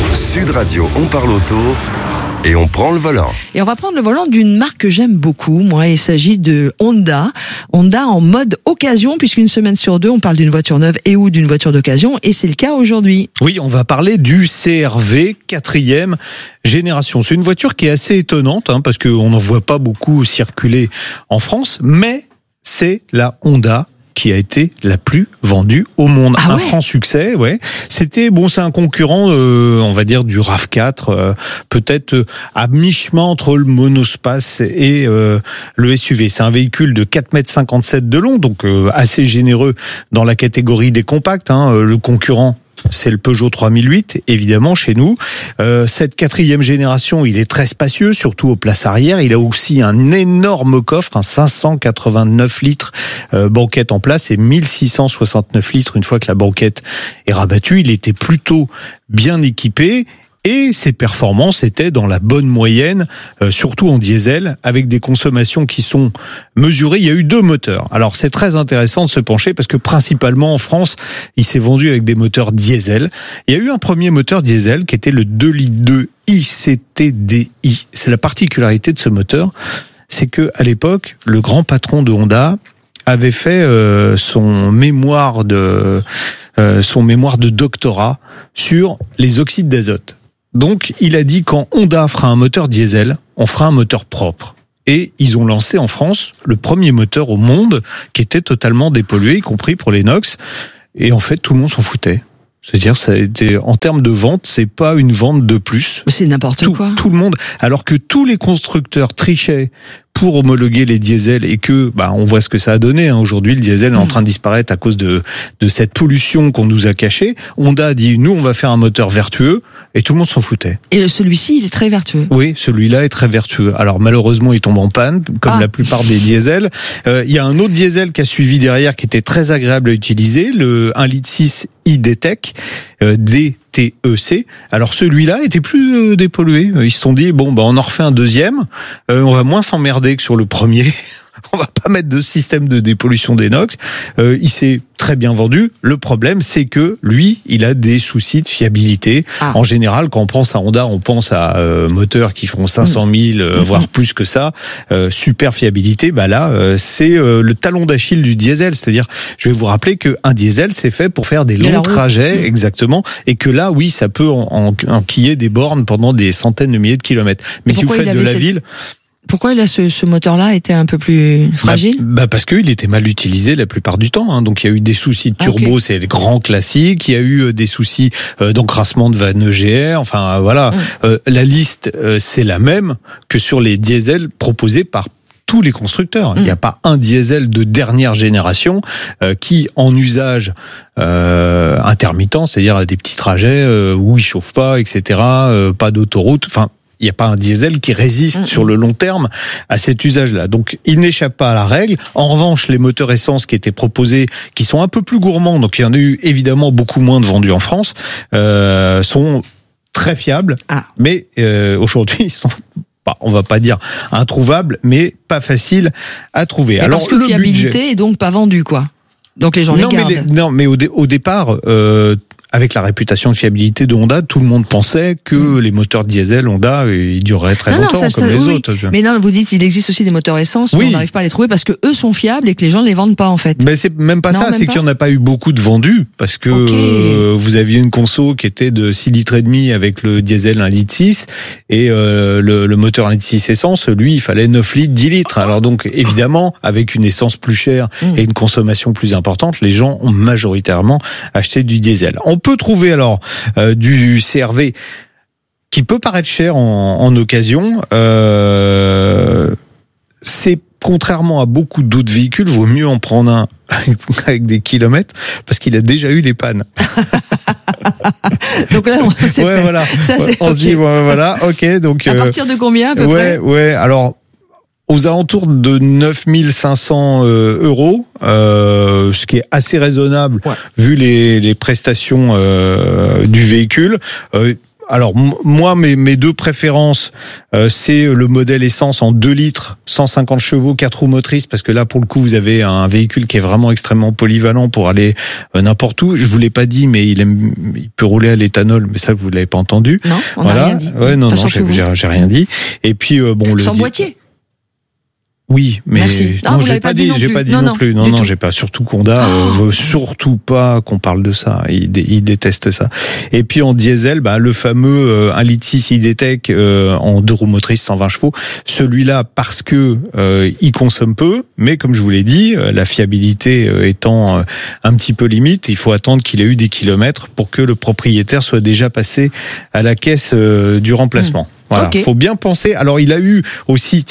Sud Radio, on parle auto et on prend le volant. Et on va prendre le volant d'une marque que j'aime beaucoup. Moi, il s'agit de Honda. Honda en mode occasion, puisqu'une semaine sur deux, on parle d'une voiture neuve et ou d'une voiture d'occasion. Et c'est le cas aujourd'hui. Oui, on va parler du CR-V 4e génération. C'est une voiture qui est assez étonnante, parce qu'on n'en voit pas beaucoup circuler en France, mais c'est la Honda qui a été la plus vendue au monde. Ah ouais. Un franc succès, ouais. C'est un concurrent, on va dire, du RAV4, peut-être à mi-chemin entre le monospace et le SUV. C'est un véhicule de 4,57 m de long, donc assez généreux dans la catégorie des compacts. Le concurrent, c'est le Peugeot 3008, évidemment, chez nous. Cette 4e génération, il est très spacieux, surtout aux places arrière. Il a aussi un énorme coffre, un 589 litres banquette en place et 1669 litres une fois que la banquette est rabattue. Il était plutôt bien équipé. Et ses performances étaient dans la bonne moyenne, surtout en diesel, avec des consommations qui sont mesurées. Il y a eu 2 moteurs. Alors c'est très intéressant de se pencher parce que principalement en France, il s'est vendu avec des moteurs diesel. Il y a eu un premier moteur diesel qui était le 2,2 litres ICTDI. C'est la particularité de ce moteur, c'est que à l'époque, le grand patron de Honda avait fait son mémoire de doctorat sur les oxydes d'azote. Donc, il a dit quand Honda fera un moteur diesel, on fera un moteur propre. Et ils ont lancé en France le premier moteur au monde qui était totalement dépollué, y compris pour les NOx. Et en fait, tout le monde s'en foutait. C'est-à-dire, ça a été, en termes de vente, c'est pas une vente de plus. C'est n'importe quoi. Tout le monde, alors que tous les constructeurs trichaient pour homologuer les diesels et que, on voit ce que ça a donné. Aujourd'hui, le diesel est en train de disparaître à cause de cette pollution qu'on nous a cachée. Honda a dit, nous, on va faire un moteur vertueux, et tout le monde s'en foutait. Et celui-ci, il est très vertueux. Oui, celui-là est très vertueux. Alors, malheureusement, il tombe en panne, comme la plupart des diesels. Il y a un autre diesel qui a suivi derrière, qui était très agréable à utiliser, le 1,6 litre e-Detec, DTEC. Alors celui-là était plus dépollué. Ils se sont dit on en refait un deuxième. On va moins s'emmerder que sur le premier. On va pas mettre de système de dépollution des NOx. Il s'est très bien vendu. Le problème, c'est que lui, il a des soucis de fiabilité. En général, quand on pense à Honda, on pense à moteurs qui font 500 000, voire plus que ça. Super fiabilité. Là, c'est le talon d'Achille du diesel. C'est-à-dire, je vais vous rappeler qu'un diesel, c'est fait pour faire des longs trajets, exactement. Et que là, oui, ça peut enquiller des bornes pendant des centaines de milliers de kilomètres. Mais si vous faites de la ville... Pourquoi ce moteur-là était un peu plus fragile ? Parce qu'il était mal utilisé la plupart du temps. Donc il y a eu des soucis de turbo, c'est les grands classiques. Il y a eu des soucis d'encrassement de vannes EGR. Enfin voilà, la liste c'est la même que sur les diesels proposés par tous les constructeurs. Il n'y a pas un diesel de dernière génération qui, en usage intermittent, c'est-à-dire à des petits trajets où il chauffe pas, etc., pas d'autoroute. Enfin, il n'y a pas un diesel qui résiste sur le long terme à cet usage-là. Donc, il n'échappe pas à la règle. En revanche, les moteurs essence qui étaient proposés, qui sont un peu plus gourmands, donc il y en a eu évidemment beaucoup moins de vendus en France, sont très fiables. Mais aujourd'hui, ils sont... on va pas dire introuvables, mais pas faciles à trouver. Alors, parce que fiabilité est donc pas vendue, quoi. Donc les gens les gardent. Mais au départ, avec la réputation de fiabilité de Honda, tout le monde pensait que les moteurs diesel Honda, ils dureraient très longtemps comme les autres. Mais là, vous dites, il existe aussi des moteurs essence, on n'arrive pas à les trouver parce que eux sont fiables et que les gens ne les vendent pas, en fait. Mais c'est même pas ça, c'est qu'il n'y en a pas eu beaucoup de vendus parce que vous aviez une conso qui était de 6,5 litres avec le diesel 1,6 litre et le moteur 1,6 litre essence, lui, il fallait 9 litres, 10 litres. Alors donc, évidemment, avec une essence plus chère et une consommation plus importante, les gens ont majoritairement acheté du diesel. On peut trouver alors du CR-V qui peut paraître cher en occasion. C'est contrairement à beaucoup d'autres véhicules, vaut mieux en prendre un avec des kilomètres parce qu'il a déjà eu les pannes. Donc là, on s'est fait. Voilà. Ça, on se dit voilà, ok. Donc à partir de combien à peu près ? Ouais. Alors, aux alentours de 9 500 euros, ce qui est assez raisonnable vu les prestations du véhicule. Alors moi, mes deux préférences, c'est le modèle essence en 2 litres, 150 chevaux, 4 roues motrices, parce que là, pour le coup, vous avez un véhicule qui est vraiment extrêmement polyvalent pour aller n'importe où. Je vous l'ai pas dit, mais il peut rouler à l'éthanol, mais ça, vous l'avez pas entendu. Non, on n'a rien dit. Ouais, non, j'ai rien dit. Et puis sans boîtier. Oui, mais non, j'ai pas dit non plus. Non, j'ai pas. Surtout Honda veut surtout pas qu'on parle de ça. Il déteste ça. Et puis en diesel, le fameux 1,6 litre E-Tech en 2 roues motrices 120 chevaux. Celui-là parce que il consomme peu, mais comme je vous l'ai dit, la fiabilité étant un petit peu limite, il faut attendre qu'il ait eu des kilomètres pour que le propriétaire soit déjà passé à la caisse du remplacement. Voilà, faut bien penser. Alors il a eu aussi,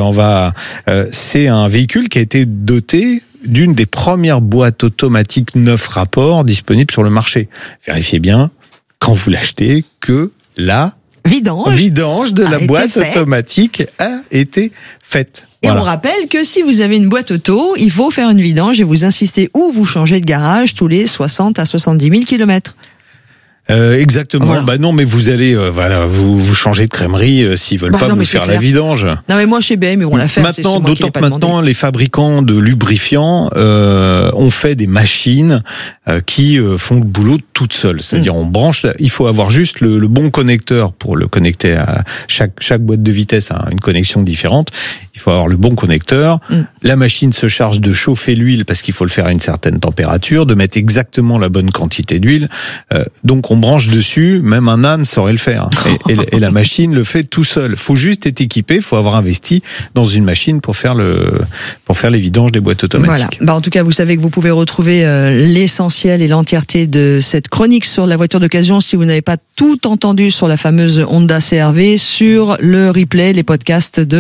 c'est un véhicule qui a été doté d'une des premières boîtes automatiques 9 rapports disponibles sur le marché. Vérifiez bien quand vous l'achetez que la vidange de la boîte automatique a été faite. Et on rappelle que si vous avez une boîte auto, il faut faire une vidange et vous insistez ou vous changez de garage tous les 60 à 70 000 kilomètres. Exactement. Voilà. Non, mais vous allez, vous changez de crèmerie s'ils veulent pas vous faire la vidange. Non, mais moi chez BM, ils vont la faire. Maintenant, d'autant que maintenant, les fabricants de lubrifiants ont fait des machines qui font le boulot toutes seules. C'est-à-dire, on branche. Il faut avoir juste le bon connecteur pour le connecter à chaque boîte de vitesse a une connexion différente. Il faut avoir le bon connecteur. La machine se charge de chauffer l'huile parce qu'il faut le faire à une certaine température, de mettre exactement la bonne quantité d'huile. Donc on branche dessus, même un âne saurait le faire. Et la machine le fait tout seul. Faut juste être équipé, faut avoir investi dans une machine pour faire les vidanges des boîtes automatiques. Voilà. En tout cas, vous savez que vous pouvez retrouver l'essentiel et l'entièreté de cette chronique sur la voiture d'occasion si vous n'avez pas tout entendu sur la fameuse Honda CR-V sur le replay, les podcasts de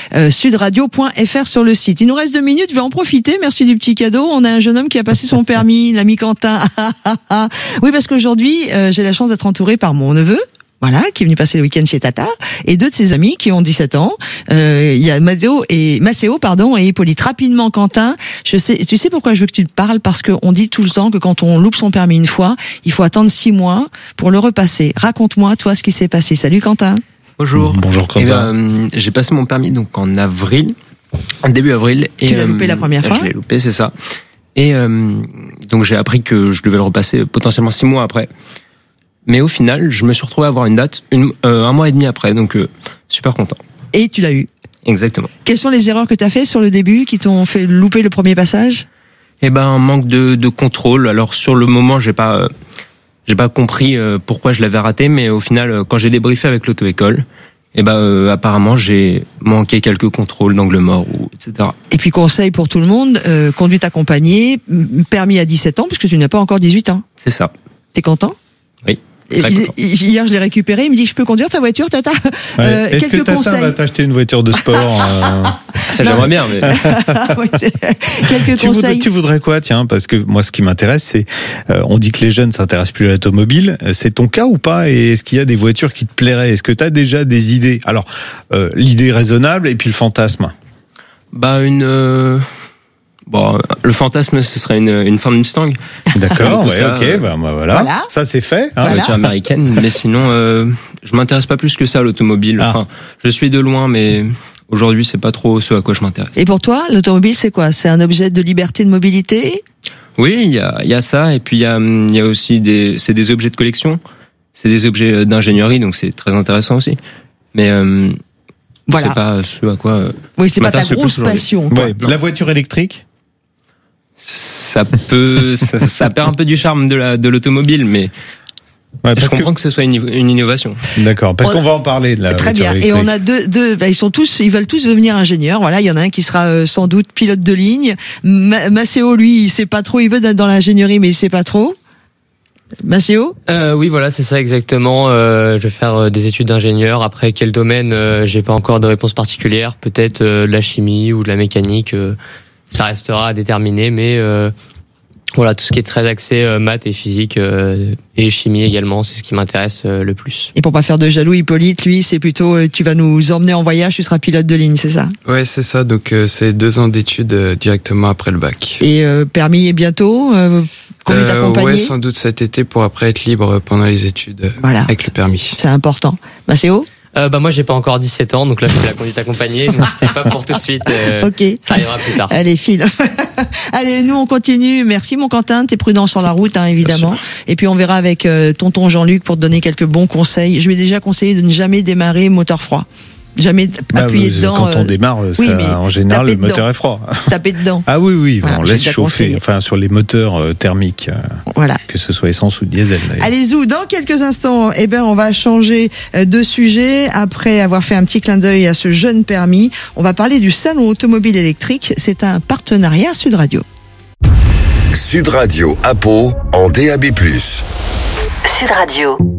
sudradio.fr sur le site. Il nous reste 2 minutes, je vais en profiter. Merci du petit cadeau. On a un jeune homme qui a passé son permis, l'ami Quentin. Oui, parce qu'aujourd'hui, j'ai la chance d'être entouré par mon neveu. Voilà, qui est venu passer le week-end chez Tata, et 2 de ses amis qui ont 17 ans. Il y a Maceo et Hippolyte. Rapidement, Quentin, tu sais pourquoi je veux que tu te parles? Parce qu'on dit tout le temps que quand on loupe son permis une fois, il faut attendre 6 mois pour le repasser. Raconte-moi, toi, ce qui s'est passé. Salut, Quentin. Bonjour. Bonjour, Quentin. J'ai passé mon permis donc en avril, début avril. Tu l'as loupé la première fois? Je l'ai loupé, c'est ça. Et donc j'ai appris que je devais le repasser potentiellement 6 mois après. Mais au final, je me suis retrouvé à avoir une date 1 mois et demi après, donc super content. Et tu l'as eu. Exactement. Quelles sont les erreurs que tu as fait sur le début qui t'ont fait louper le premier passage? Un manque de contrôle. Alors sur le moment, j'ai pas compris pourquoi je l'avais raté, mais au final, quand j'ai débriefé avec l'auto-école, apparemment j'ai manqué quelques contrôles d'angle mort etc. Et puis conseil pour tout le monde, conduite accompagnée, permis à 17 ans puisque tu n'as pas encore 18 ans. C'est ça. T'es content? Oui. Hier, je l'ai récupéré. Il me dit, je peux conduire ta voiture, Tata? Est-ce que Tata va t'acheter une voiture de sport? Ça, j'aimerais bien, mais... Quelques conseils. Tu voudrais quoi, tiens? Parce que moi, ce qui m'intéresse, c'est, on dit que les jeunes s'intéressent plus à l'automobile. C'est ton cas ou pas? Et est-ce qu'il y a des voitures qui te plairaient? Est-ce que tu as déjà des idées? Alors, l'idée raisonnable et puis le fantasme. Le fantasme, ce serait une Ford Mustang. D'accord, voilà. Ça, c'est fait. Une voiture américaine. Mais sinon, je m'intéresse pas plus que ça à l'automobile. Enfin, je suis de loin, mais aujourd'hui, c'est pas trop ce à quoi je m'intéresse. Et pour toi, l'automobile, c'est quoi? C'est un objet de liberté de mobilité? Oui, il y a ça. Et puis, il y a aussi c'est des objets de collection. C'est des objets d'ingénierie, donc c'est très intéressant aussi. Mais, c'est pas ce à quoi. Oui, c'est pas ta grosse passion. Ouais. La voiture électrique? Ça perd un peu du charme de l'automobile, mais je comprends que ce soit une innovation. D'accord, parce qu'on va en parler de la très voiture bien. électrique. Et on a ils veulent tous devenir ingénieurs. Voilà, il y en a un qui sera sans doute pilote de ligne. Maceo, lui, il sait pas trop. Il veut être dans l'ingénierie, mais il sait pas trop. Maceo? Oui, voilà, c'est ça exactement. Je vais faire des études d'ingénieur. Après, quel domaine? J'ai pas encore de réponse particulière. Peut-être de la chimie ou de la mécanique. Ça restera à déterminer, mais voilà, tout ce qui est très axé maths et physique et chimie également, c'est ce qui m'intéresse le plus. Et pour pas faire de jaloux, Hippolyte, lui, c'est plutôt tu vas nous emmener en voyage, tu seras pilote de ligne, c'est ça? Ouais, c'est ça. Donc c'est 2 ans d'études directement après le bac. Et permis bientôt? conduite accompagnée. Ouais, sans doute cet été pour après être libre pendant les études avec le permis. C'est important. Mathéo ? Moi j'ai pas encore 17 ans, donc là je fais la conduite accompagnée, donc c'est pas pour tout de suite. Ok. Ça arrivera plus tard. Allez, file. Allez, nous on continue. Merci mon Quentin, t'es prudent sur la route, hein, évidemment. Et puis on verra avec tonton Jean-Luc pour te donner quelques bons conseils. Je lui ai déjà conseillé de ne jamais démarrer moteur froid. Jamais appuyer dedans. Quand on démarre, en général, le moteur est froid. Taper dedans. Ah oui, voilà, on laisse chauffer. Enfin, sur les moteurs thermiques. Voilà. Que ce soit essence ou diesel. D'ailleurs. Allez, Zou, dans quelques instants, on va changer de sujet. Après avoir fait un petit clin d'œil à ce jeune permis, on va parler du salon automobile électrique. C'est un partenariat Sud Radio. Sud Radio à Pau en DAB+. Sud Radio.